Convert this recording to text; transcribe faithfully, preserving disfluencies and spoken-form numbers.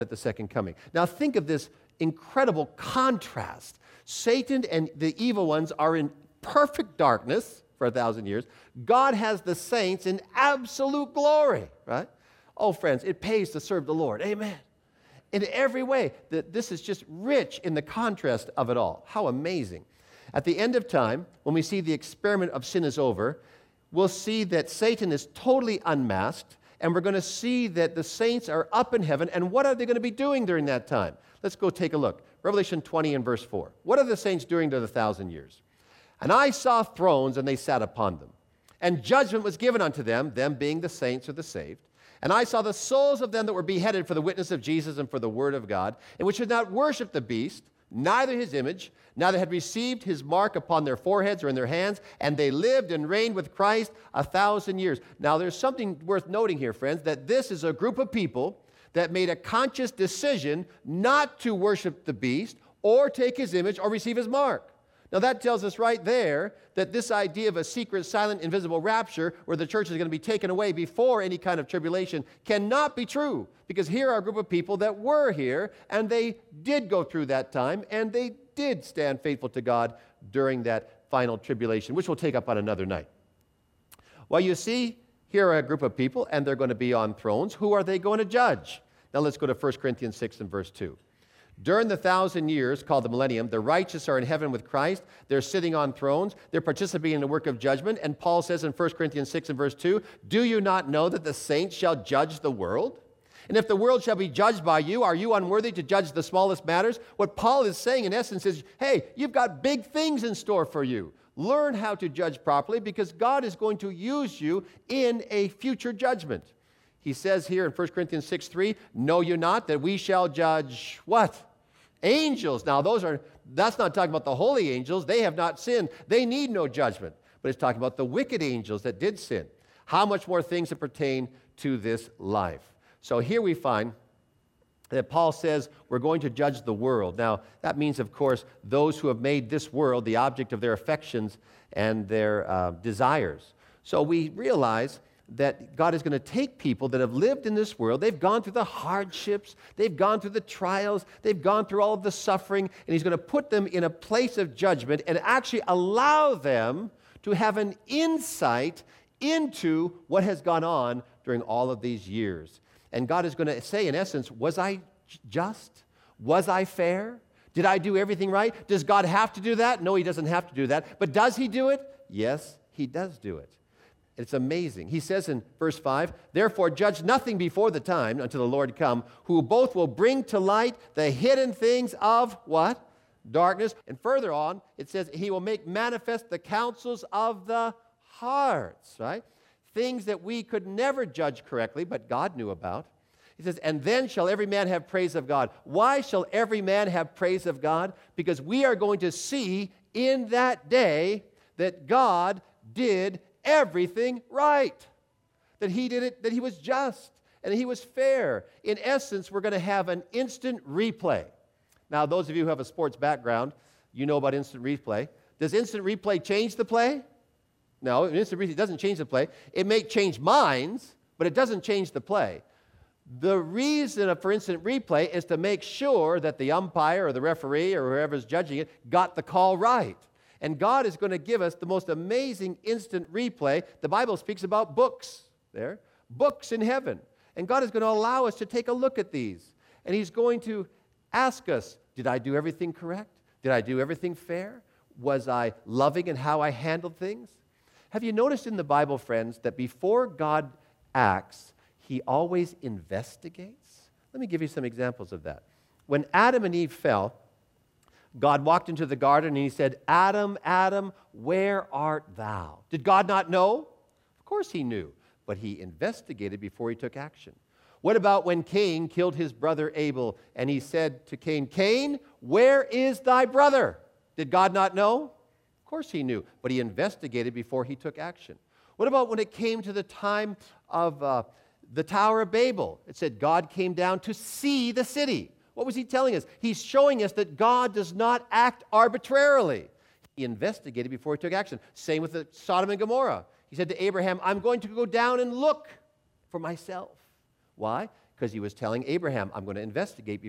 at the second coming. Now think of this incredible contrast. Satan and the evil ones are in perfect darkness for a thousand years. God has the saints in absolute glory, right? Oh, friends, it pays to serve the Lord. Amen. In every way, this is just rich in the contrast of it all. How amazing. At the end of time, when we see the experiment of sin is over, we'll see that Satan is totally unmasked, and we're going to see that the saints are up in heaven. And what are they going to be doing during that time? Let's go take a look. Revelation twenty and verse four. What are the saints doing during the thousand years? And I saw thrones, and they sat upon them. And judgment was given unto them, them being the saints or the saved. And I saw the souls of them that were beheaded for the witness of Jesus and for the word of God, and which had not worshipped the beast, neither his image, neither had received his mark upon their foreheads or in their hands, and they lived and reigned with Christ a thousand years. Now, there's something worth noting here, friends, that this is a group of people that made a conscious decision not to worship the beast or take his image or receive his mark. Now, that tells us right there that this idea of a secret, silent, invisible rapture where the church is going to be taken away before any kind of tribulation cannot be true, because here are a group of people that were here, and they did go through that time, and they did stand faithful to God during that final tribulation, which we'll take up on another night. Well, you see, here are a group of people, and they're going to be on thrones. Who are they going to judge? Now, let's go to First Corinthians six and verse two. During the thousand years, called the millennium, the righteous are in heaven with Christ. They're sitting on thrones. They're participating in the work of judgment. And Paul says in First Corinthians six and verse two, do you not know that the saints shall judge the world? And if the world shall be judged by you, are you unworthy to judge the smallest matters? What Paul is saying in essence is, hey, you've got big things in store for you. Learn how to judge properly, because God is going to use you in a future judgment. He says here in First Corinthians six three, know you not that we shall judge what? Angels. Now, those are, that's not talking about the holy angels. They have not sinned. They need no judgment. But it's talking about the wicked angels that did sin. How much more things that pertain to this life. So here we find that Paul says we're going to judge the world. Now, that means, of course, those who have made this world the object of their affections and their uh, desires. So we realize that God is going to take people that have lived in this world. They've gone through the hardships. They've gone through the trials. They've gone through all of the suffering. And he's going to put them in a place of judgment and actually allow them to have an insight into what has gone on during all of these years. And God is going to say, in essence, was I just? Was I fair? Did I do everything right? Does God have to do that? No, he doesn't have to do that. But does he do it? Yes, he does do it. It's amazing. He says in verse five, therefore judge nothing before the time until the Lord come, who both will bring to light the hidden things of what? Darkness. And further on, it says he will make manifest the counsels of the hearts, right? Things that we could never judge correctly, but God knew about. He says, and then shall every man have praise of God. Why shall every man have praise of God? Because we are going to see in that day that God did everything right, that he did it, that he was just, and he was fair. In essence, we're going to have an instant replay. Now, those of you who have a sports background, you know about instant replay. Does instant replay change the play? No, instant replay doesn't change the play. It may change minds, but it doesn't change the play. The reason for instant replay is to make sure that the umpire or the referee or whoever's judging it got the call right. And God is going to give us the most amazing instant replay. The Bible speaks about books there, books in heaven. And God is going to allow us to take a look at these. And he's going to ask us, did I do everything correct? Did I do everything fair? Was I loving in how I handled things? Have you noticed in the Bible, friends, that before God acts, he always investigates? Let me give you some examples of that. When Adam and Eve fell, God walked into the garden and he said, Adam, Adam, where art thou? Did God not know? Of course he knew, but he investigated before he took action. What about when Cain killed his brother Abel and he said to Cain, Cain, where is thy brother? Did God not know? Of course he knew, but he investigated before he took action. What about when it came to the time of uh, the Tower of Babel? It said God came down to see the city. What was he telling us? He's showing us that God does not act arbitrarily. He investigated before he took action. Same with the Sodom and Gomorrah. He said to Abraham, I'm going to go down and look for myself. Why? because he was telling Abraham, I'm going to investigate